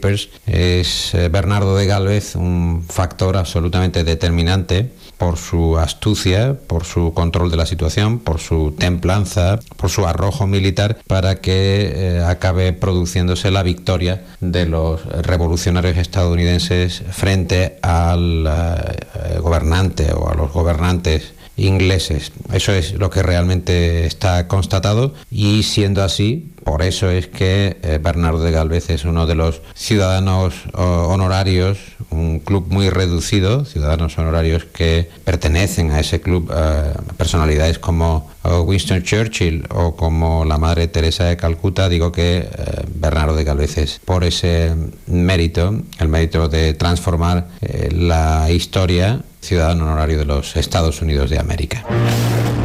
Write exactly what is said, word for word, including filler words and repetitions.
Papers, es eh, Bernardo de Gálvez un factor absolutamente determinante por su astucia, por su control de la situación, por su templanza, por su arrojo militar, para que eh, acabe produciéndose la victoria de los revolucionarios estadounidenses frente al eh, gobernante o a los gobernantes ingleses. Eso es lo que realmente está constatado, y siendo así, por eso es que eh, Bernardo de Gálvez es uno de los ciudadanos oh, honorarios, un club muy reducido, ciudadanos honorarios que pertenecen a ese club, eh, personalidades como oh, Winston Churchill o como la Madre Teresa de Calcuta. Digo que eh, Bernardo de Gálvez es por ese mérito, el mérito de transformar eh, la historia, ciudadano honorario de los Estados Unidos de América.